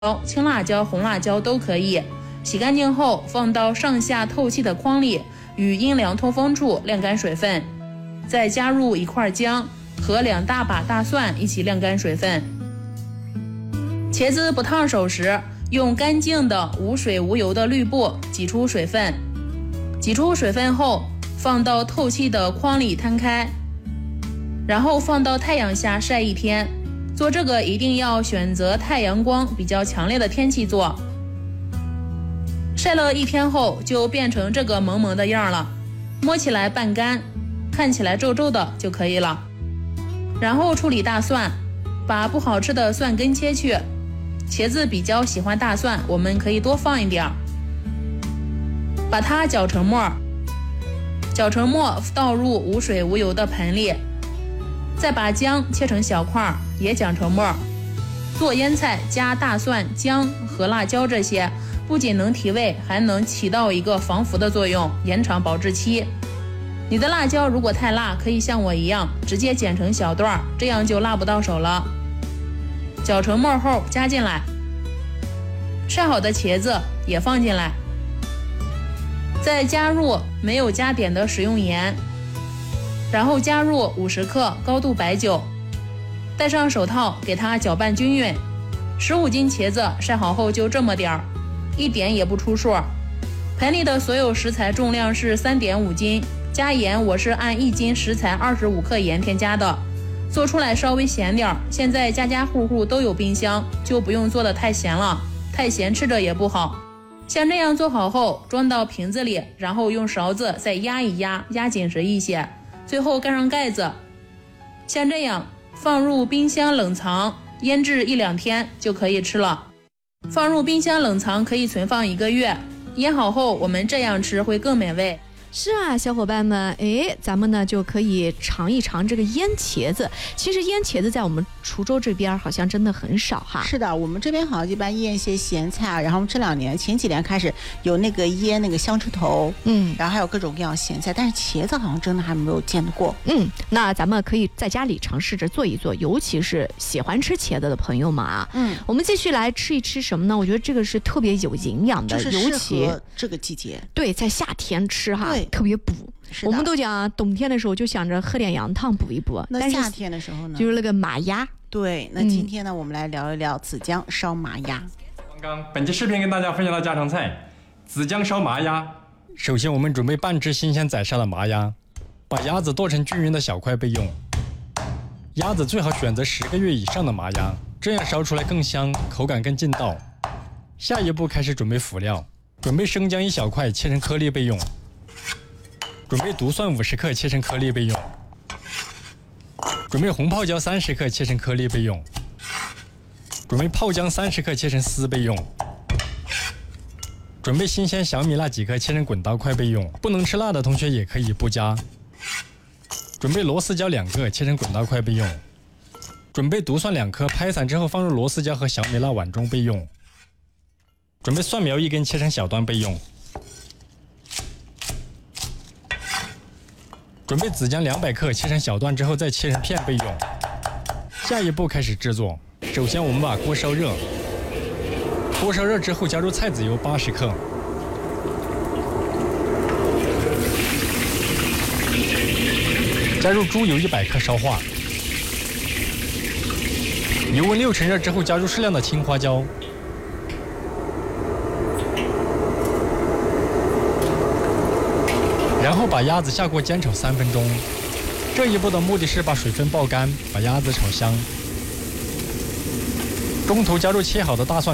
青辣椒、红辣椒都可以。洗干净后放到上下透气的筐里，与阴凉通风处晾干水分，再加入1块姜和2大把大蒜一起晾干水分。茄子不烫手时，用干净的无水无油的滤布挤出水分，挤出水分后放到透气的筐里摊开，然后放到太阳下晒1天。做这个一定要选择太阳光比较强烈的天气做。晒了1天后就变成这个萌萌的样了，摸起来半干，看起来皱皱的就可以了。然后处理大蒜，把不好吃的蒜根切去。茄子比较喜欢大蒜，我们可以多放一点。把它搅成沫，搅成沫倒入无水无油的盆里，再把姜切成小块，也搅成沫。做腌菜加大蒜、姜和辣椒这些，不仅能提味，还能起到一个防腐的作用，延长保质期。你的辣椒如果太辣，可以像我一样直接剪成小段，这样就辣不到手了。搅成沫后加进来，晒好的茄子也放进来，再加入没有加碘的食用盐，然后加入50克高度白酒，戴上手套给它搅拌均匀。15斤茄子晒好后就这么点儿，一点也不出数。盆里的所有食材重量是3.5斤，加盐我是按1斤食材25克盐添加的，做出来稍微咸点儿。现在家家户户都有冰箱，就不用做的太咸了，太咸吃着也不好。像这样做好后装到瓶子里，然后用勺子再压一压，压紧实一些，最后盖上盖子，像这样放入冰箱冷藏，腌制1-2天就可以吃了。放入冰箱冷藏可以存放1个月，腌好后我们这样吃会更美味。 是啊，小伙伴们，咱们呢就可以尝一尝这个腌茄子。其实腌茄子在我们滁州这边好像真的很少哈。 是的，我们这边好像一般腌一些咸菜啊，然后前几年开始有那个腌那个香椿头，然后还有各种各样咸菜，但是茄子好像真的还没有见过。 那咱们可以在家里尝试着做一做，尤其是喜欢吃茄子的朋友们啊。我们继续来吃一吃什么呢？我觉得这个是特别有营养的， 就是尤其这个季节， 对，在夏天吃哈。 对， 特别补。我们都讲冬天的时候就想着喝点羊汤补一补， 那夏天的时候呢， 就是那个马鸭。 对，那今天呢，我们来聊一聊紫姜烧麻鸭。 本期视频跟大家分享的家常菜紫姜烧麻鸭。首先我们准备半只新鲜宰杀的麻鸭，把鸭子剁成均匀的小块备用。鸭子最好选择10个月以上的麻鸭，这样烧出来更香，口感更劲道。下一步开始准备辅料，准备生姜1小块切成颗粒备用，准备独蒜50克切成颗粒备用，准备红泡椒30克切成颗粒备用，准备泡姜30克切成丝备用，准备新鲜小米辣几颗切成滚刀块备用，不能吃辣的同学也可以不加。准备螺丝椒2个切成滚刀块备用，准备独蒜2颗拍散之后放入螺丝椒和小米辣碗中备用，准备蒜苗1根切成小段备用，准备紫姜200克切成小段之后再切成片备用。下一步开始制作，首先我们把锅烧热，锅烧热之后加入菜籽油80克，加入猪油100克烧化，油温6成热之后加入适量的青花椒，然后把鸭子下锅煎炒3分钟。这一步的目的是把水分爆干，把鸭子炒香。中途加入切好的大蒜